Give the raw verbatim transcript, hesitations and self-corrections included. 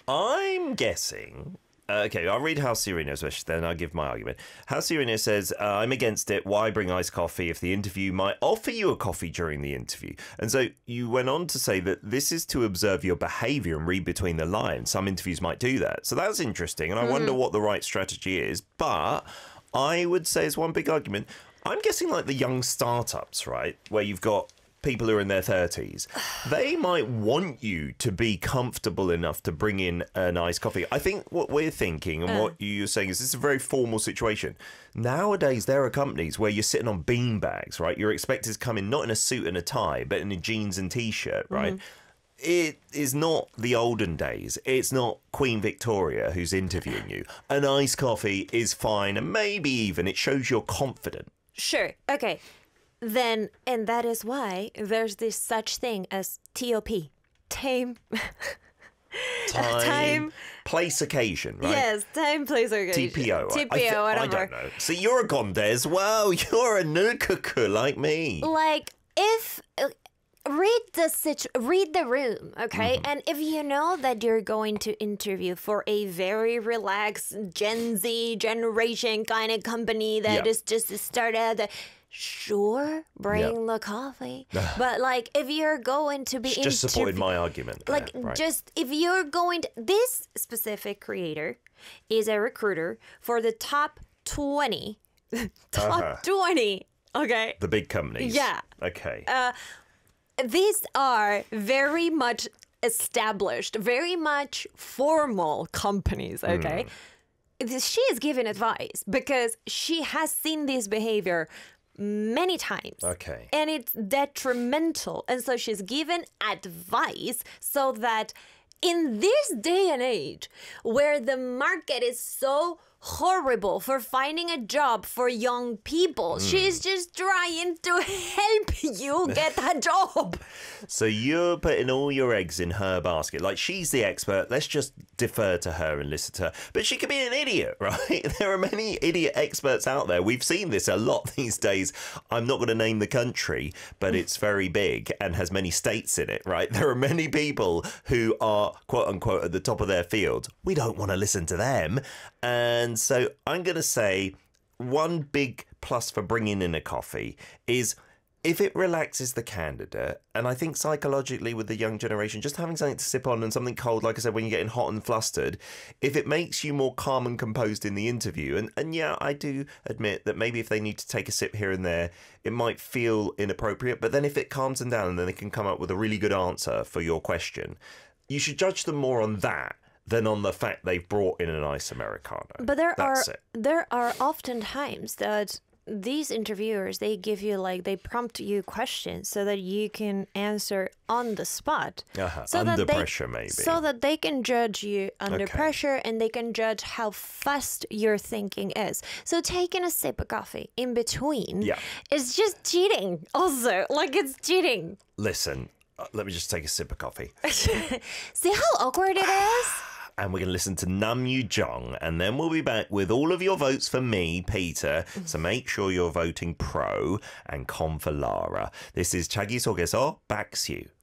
I'm guessing. Uh, okay, I'll read House Sereno's wish, then I'll give my argument. House Sereno says, uh, I'm against it. Why bring iced coffee if the interview might offer you a coffee during the interview? And so you went on to say that this is to observe your behaviour and read between the lines. Some interviews might do that. So that's interesting. And I mm. wonder what the right strategy is. But I would say as one big argument, I'm guessing like the young startups, right, where you've got people who are in their thirties, they might want you to be comfortable enough to bring in a nice coffee. I think what we're thinking and uh. what you're saying is this is a very formal situation. Nowadays, there are companies where you're sitting on bean bags, right? You're expected to come in not in a suit and a tie, but in a jeans and T-shirt, right? Mm. It is not the olden days. It's not Queen Victoria who's interviewing you. A nice coffee is fine, and maybe even it shows you're confident. Sure. Okay. Then, and that is why there's this such thing as T O P. Time. Time, time. Place, occasion, right? Yes, time, place, occasion. T P O. T P O, I, whatever. I don't know. See, you're a Gondes. Wow, you're a nukuku like me. Like, if... Uh, read the situ- read the room, okay? Mm-hmm. And if you know that you're going to interview for a very relaxed Gen Z generation kind of company that yep. is just started... Sure, bring yep. the coffee. But, like, if you're going to be... Just supported my argument. There, like, right. just, if you're going to... This specific creator is a recruiter for the top twenty. top uh-huh. twenty, okay? The big companies. Yeah. Okay. Uh, these are very much established, very much formal companies, okay? Mm. She is giving advice because she has seen this behavior many times. Okay. And it's detrimental. And so she's given advice so that in this day and age where the market is so horrible for finding a job for young people, mm. she's just trying to help you get a job. So you're putting all your eggs in her basket. Like, she's the expert. Let's just defer to her and listen to her. But she could be an idiot, right? There are many idiot experts out there. We've seen this a lot these days. I'm not going to name the country, but it's very big and has many states in it, right? There are many people who are, quote unquote, at the top of their field. We don't want to listen to them. And so I'm going to say one big plus for bringing in a coffee is if it relaxes the candidate, and I think psychologically with the young generation, just having something to sip on and something cold, like I said, when you're getting hot and flustered, if it makes you more calm and composed in the interview, and, and yeah, I do admit that maybe if they need to take a sip here and there, it might feel inappropriate, but then if it calms them down and then they can come up with a really good answer for your question, you should judge them more on that than on the fact they've brought in a nice Americano. But there That's are it. there are often times that these interviewers, they give you, like, they prompt you questions so that you can answer on the spot. Uh-huh. So under that they, pressure, maybe. So that they can judge you under okay. pressure and they can judge how fast your thinking is. So taking a sip of coffee in between yeah. is just cheating also. Like, it's cheating. Listen, uh, let me just take a sip of coffee. See how awkward it is? And we're going to listen to Nam Yu Jong, and then we'll be back with all of your votes for me, Peter. So make sure you're voting pro and con for Lara. This is Chagi Sogeso, Backs You.